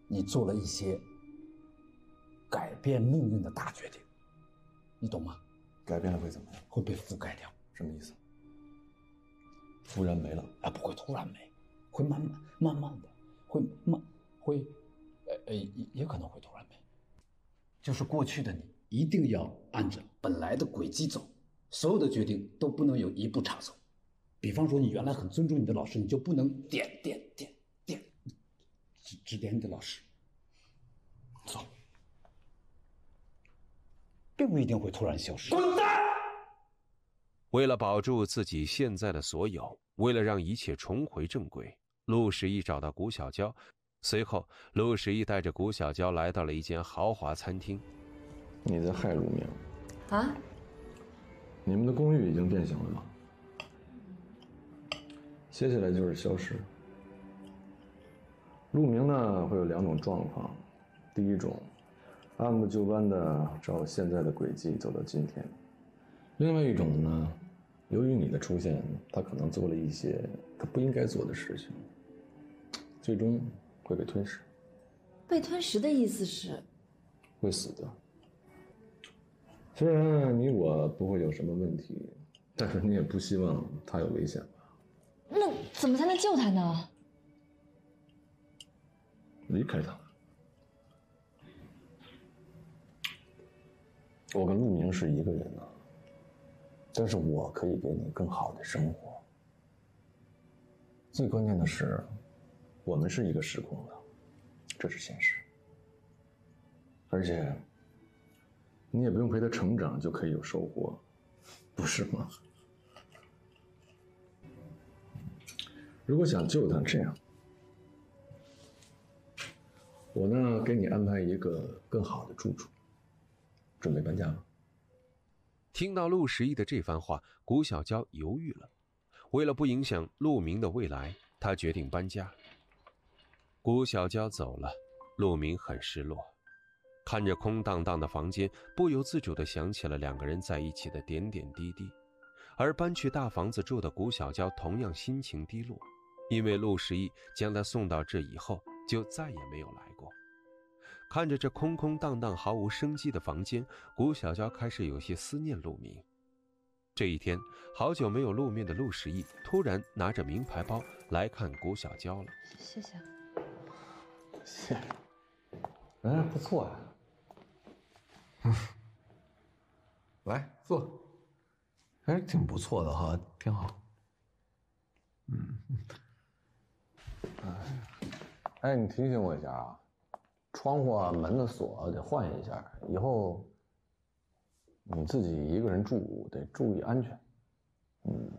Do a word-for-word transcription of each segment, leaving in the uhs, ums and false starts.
你做了一些改变命运的大决定，你懂吗？ 改变了会怎么样？ 会被覆盖掉。 什么意思？突然没了？ 啊，不会突然没，会慢慢慢慢的，会慢会，呃呃，也可能会突然没。就是过去的你一定要按着本来的轨迹走，所有的决定都不能有一步差错。比方说，你原来很尊重你的老师，你就不能点点点点指指点你的老师。走，并不一定会突然消失。 滚蛋！ 为了保住自己现在的所有，为了让一切重回正轨，陆时义找到谷小娇。随后，陆时义带着谷小娇来到了一间豪华餐厅。 你在害陆明啊？ 你们的公寓已经变形了吗？接下来就是消失。陆明呢会有两种状况，第一种，按部就班的照现在的轨迹走到今天；另外一种呢，由于你的出现，他可能做了一些他不应该做的事情，最终会被吞噬。 被吞噬的意思是会死的。虽然你我不会有什么问题，但是你也不希望他有危险吧？ 那怎么才能救他呢？ 离开他。我跟陆明是一个人啊，但是我可以给你更好的生活。最关键的是，我们是一个时空的，这是现实。而且，你也不用陪他成长就可以有收获，不是吗？如果想救他，这样，我呢给你安排一个更好的住处。准备搬家吗？ 听到陆时义的这番话，谷小娇犹豫了。为了不影响陆明的未来，她决定搬家。谷小娇走了，陆明很失落，看着空荡荡的房间，不由自主地想起了两个人在一起的点点滴滴。而搬去大房子住的谷小娇同样心情低落，因为陆时义将她送到这以后就再也没有来过。看着这空空荡荡毫无生机的房间，谷小娇开始有些思念陆明。这一天，好久没有露面的陆时义突然拿着名牌包来看谷小娇了。 谢谢。 谢谢。哎，不错呀、啊。来坐。哎，挺不错的哈，挺好。嗯。哎，哎，你提醒我一下啊。窗户啊、门的锁得换一下，以后你自己一个人住得注意安全。嗯。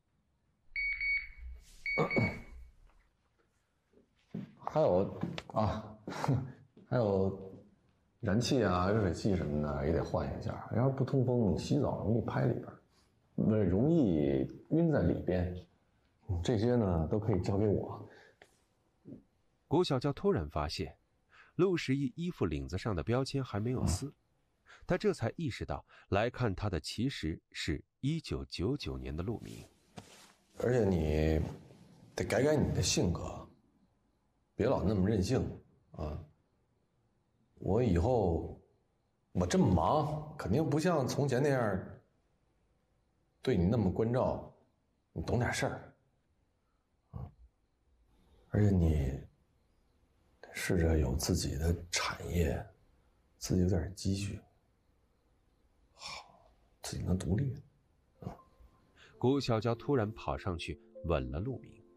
还有啊，还有燃气啊、热水器什么的也得换一下，要是不通风，你洗澡容易拍里边，不是容易晕在里边。这些呢都可以交给我。 谷小娇突然发现。陆时义衣服领子上的标签还没有撕，他这才意识到来看他的其实是一九九九年的陆明。 而且你得改改你的性格，别老那么任性啊！我以后我这么忙，肯定不像从前那样对你那么关照，你懂点事儿啊！而且你。试着有自己的产业，自己有点积蓄，好，自己能独立。啊！ 谷小娇突然跑上去吻了陆明。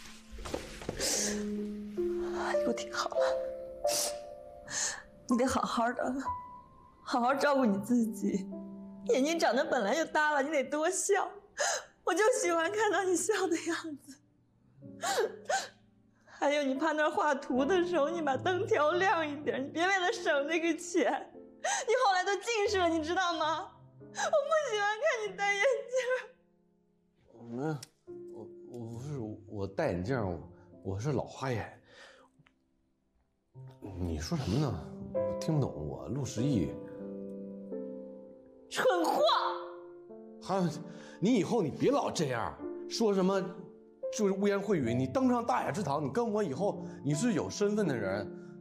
我挺好了，你得好好的，好好照顾你自己。眼睛长得本来就耷了，你得多笑。我就喜欢看到你笑的样子。还有你趴那儿画图的时候，你把灯调亮一点，你别为了省那个钱。你后来都近视了，你知道吗？我不喜欢看你戴眼镜。 没有，我我不是我戴眼镜，我是老花眼。你说什么呢？我听不懂。我陆时义， 蠢货！ 还有，你以后你别老这样说什么。就是污言秽语，你登上大雅之堂，你跟我以后你是有身份的人，